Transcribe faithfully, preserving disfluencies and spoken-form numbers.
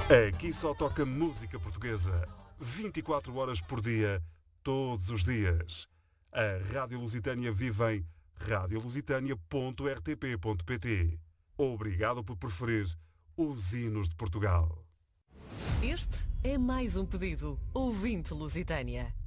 Aqui só toca música portuguesa, vinte e quatro horas por dia, todos os dias. A Rádio Lusitânia vive em rádio lusitânia ponto r t p ponto p t. Obrigado por preferir os hinos de Portugal. Este é mais um pedido ouvinte Lusitânia.